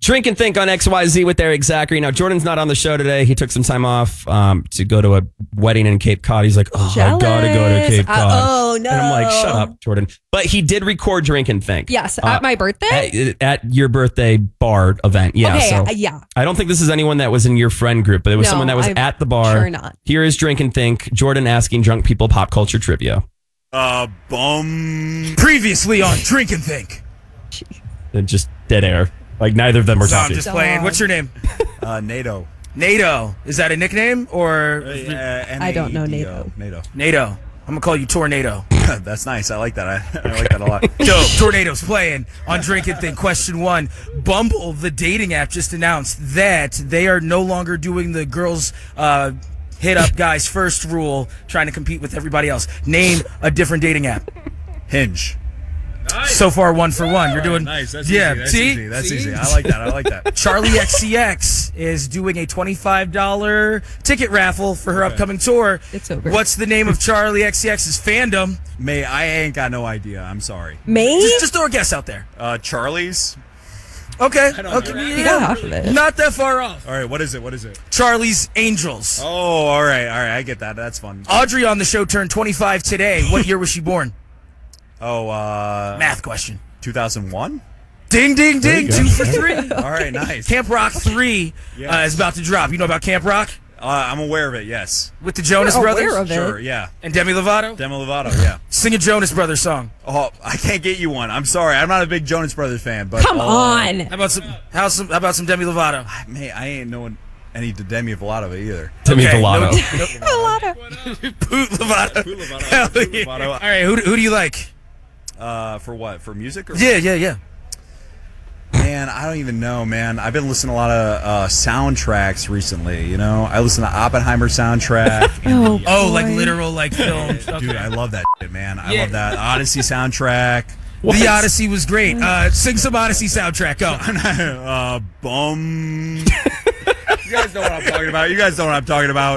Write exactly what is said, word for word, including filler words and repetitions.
Drink and Think on X Y Z with Eric Zachary. Now, Jordan's not on the show today. He took some time off um, to go to a wedding in Cape Cod. He's like, oh, Jealous. I gotta go to Cape Cod. Uh, oh, no. And I'm like, shut up, Jordan. But he did record Drink and Think. Yes, uh, at my birthday? At, at your birthday bar event. Yeah. Okay, so uh, yeah. I don't think this is anyone that was in your friend group, but it was No, someone that was I'm at the bar. sure not. Here is Drink and Think. Jordan asking drunk people pop culture trivia. Uh, bum. Previously on Drink and Think. And just dead air. Like neither of them were So I'm talking. just playing. What's your name? Uh, NATO. NATO. Is that a nickname or Uh, N A E D O. I don't know NATO. NATO. NATO? I'm gonna call you Tornado. That's nice. I like that. I, I like that a lot. Dope. Tornado's playing on Drink and Think. Question one. Bumble, the dating app, just announced that they are no longer doing the girls uh, hit up guys first rule, trying to compete with everybody else. Name a different dating app. Hinge. Nice. So far, one for one. You're doing Nice. That's yeah. easy. That's see, easy. That's See? easy. I like that. I like that. Charlie X C X is doing a twenty-five dollars ticket raffle for her Okay. upcoming tour. It's over. What's the name of Charlie X C X's fandom? May I ain't got no idea. I'm sorry. Me? Just, just throw a guess out there. Uh, Charlie's. Okay. don't okay. know. You got half of it. Not that far off. All right. What is it? What is it? Charlie's Angels. Oh, all right. All right. I get that. That's fun. Audrey on the show turned twenty-five today. What year was she born? Oh, uh, Math question. two thousand one. Ding, ding, ding. you go. Two for three. All right. Nice. Camp Rock three Yes. uh, is about to drop. You know about Camp Rock? Uh, I'm aware of it. Yes. With the Jonas You're Brothers? aware of it. Sure. Yeah. And Demi Lovato? Demi Lovato. Yeah. Sing a Jonas Brothers song. Oh, I can't get you one. I'm sorry. I'm not a big Jonas Brothers fan, but Come uh, on. How about some, how some, how about some Demi Lovato? Man, I ain't knowing any Demi Lovato either. Demi Okay, Lovato. no- A lot of. Poot Lovato. Poot Lovato. Hell Poot yeah. Lovato. All right, who, who do you like? Uh, for what? For music? Or Yeah, yeah, yeah. Man, I don't even know, man. I've been listening to a lot of uh, soundtracks recently. You know, I listen to Oppenheimer soundtrack. Oh, Oh, like boy. literal like films. Dude, Okay. I love that shit, man. I Yeah. love that Odyssey soundtrack. The Odyssey was great. Uh, sing some Odyssey soundtrack. Go. uh, bum. You guys know what I'm talking about. You guys know what I'm talking about.